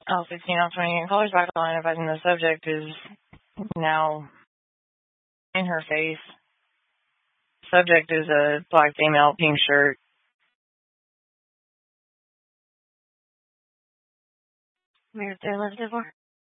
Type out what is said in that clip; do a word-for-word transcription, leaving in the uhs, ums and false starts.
Oh, sixteen off twenty. Caller's back line advising the subject is now in her face. Subject is a black female, pink shirt. Where's their list for?